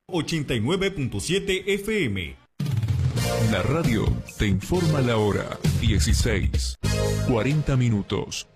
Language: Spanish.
89.7 FM. La radio te informa la hora 16:40 minutos.